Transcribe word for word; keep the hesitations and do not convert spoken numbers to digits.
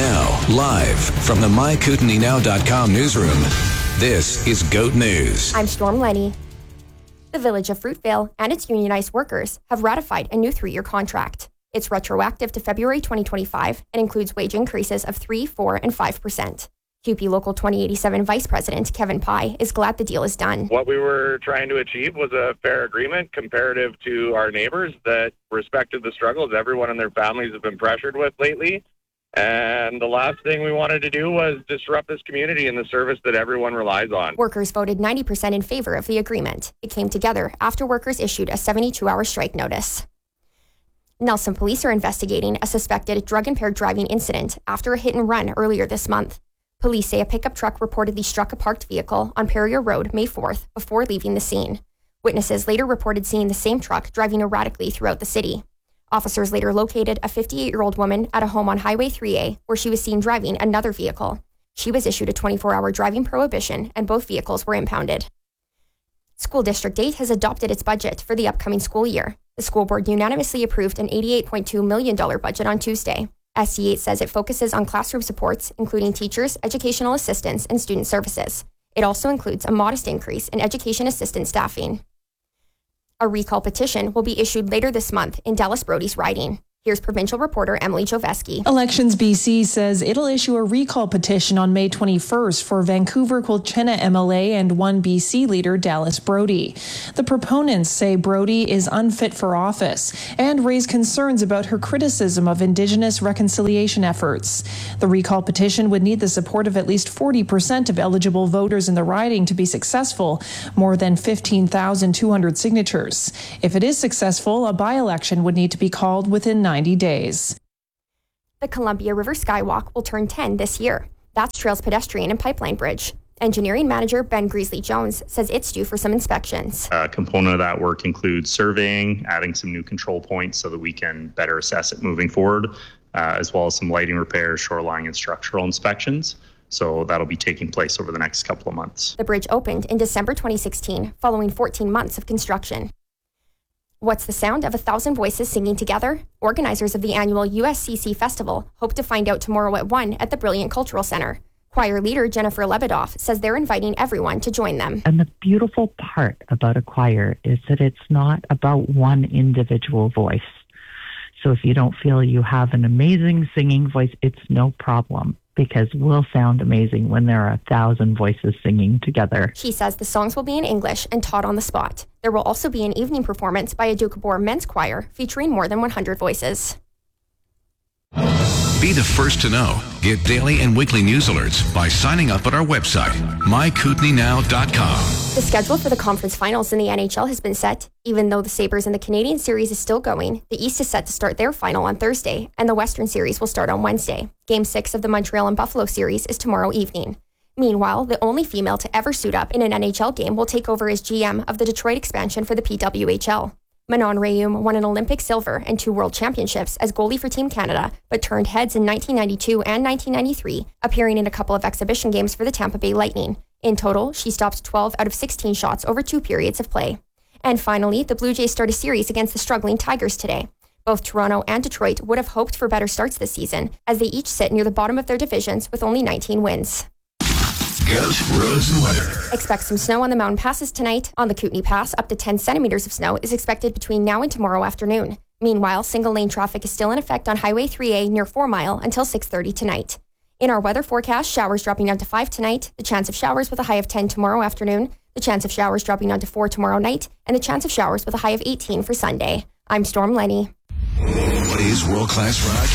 Now, live from the my kootenai now dot com newsroom, this is GOAT News. I'm Storm Lenny. The Village of Fruitvale and its unionized workers have ratified a new three-year contract. It's retroactive to February twenty twenty-five and includes wage increases of three, four, and five percent. C U P Local twenty eighty-seven Vice President Kevin Pye is glad the deal is done. What we were trying to achieve was a fair agreement comparative to our neighbors that respected the struggles everyone and their families have been pressured with lately. And the last thing we wanted to do was disrupt this community and the service that everyone relies on. Workers voted ninety percent in favor of the agreement. It came together after workers issued a seventy-two hour strike notice. Nelson police are investigating a suspected drug-impaired driving incident after a hit and run earlier this month. Police say a pickup truck reportedly struck a parked vehicle on Perrier Road May fourth before leaving the scene. Witnesses later reported seeing the same truck driving erratically throughout the city. Officers later located a fifty-eight-year-old woman at a home on Highway three A where she was seen driving another vehicle. She was issued a twenty-four hour driving prohibition and both vehicles were impounded. School District eight has adopted its budget for the upcoming school year. The school board unanimously approved an eighty-eight point two million dollars budget on Tuesday. S D eight says it focuses on classroom supports, including teachers, educational assistants, and student services. It also includes a modest increase in education assistant staffing. A recall petition will be issued later this month in Dallas Brody's riding. Here's provincial reporter Emily Joveski. Elections B C says it'll issue a recall petition on May twenty-first for Vancouver Quilchena M L A and one B C leader Dallas Brody. The proponents say Brody is unfit for office and raise concerns about her criticism of Indigenous reconciliation efforts. The recall petition would need the support of at least forty percent of eligible voters in the riding to be successful, more than fifteen thousand two hundred signatures. If it is successful, a by-election would need to be called within ninety days. The Columbia River Skywalk will turn ten this year. That's Trails Pedestrian and Pipeline Bridge. Engineering manager Ben Greasley-Jones says it's due for some inspections. A component of that work includes surveying, adding some new control points so that we can better assess it moving forward, uh, as well as some lighting repairs, shoreline and structural inspections. So that'll be taking place over the next couple of months. The bridge opened in December twenty sixteen, following fourteen months of construction. What's the sound of a thousand voices singing together? Organizers of the annual U S C C Festival hope to find out tomorrow at one at the Brilliant Cultural Center. Choir leader Jennifer Lebedoff says they're inviting everyone to join them. And the beautiful part about a choir is that it's not about one individual voice. So if you don't feel you have an amazing singing voice, it's no problem, because we'll sound amazing when there are a thousand voices singing together. She says the songs will be in English and taught on the spot. There will also be an evening performance by a Doukhobor men's choir featuring more than one hundred voices. Be the first to know. Get daily and weekly news alerts by signing up at our website, my kootenai now dot com. The schedule for the conference finals in the N H L has been set. Even though the Sabres in the Canadian Series is still going, the East is set to start their final on Thursday, and the Western Series will start on Wednesday. Game six of the Montreal and Buffalo Series is tomorrow evening. Meanwhile, the only female to ever suit up in an N H L game will take over as G M of the Detroit expansion for the P W H L. Manon Rhéaume won an Olympic silver and two world championships as goalie for Team Canada, but turned heads in nineteen ninety-two and nineteen ninety-three, appearing in a couple of exhibition games for the Tampa Bay Lightning. In total, she stopped twelve out of sixteen shots over two periods of play. And finally, the Blue Jays start a series against the struggling Tigers today. Both Toronto and Detroit would have hoped for better starts this season, as they each sit near the bottom of their divisions with only nineteen wins. GOAT roads and weather. Expect some snow on the mountain passes tonight. On the Kootenai Pass, up to ten centimeters of snow is expected between now and tomorrow afternoon. Meanwhile, single lane traffic is still in effect on Highway three A near Four Mile until six thirty tonight. In our weather forecast, showers dropping down to five tonight, the chance of showers with a high of ten tomorrow afternoon, the chance of showers dropping down to four tomorrow night, and the chance of showers with a high of eighteen for Sunday. I'm Storm Lenny. What is world-class rock?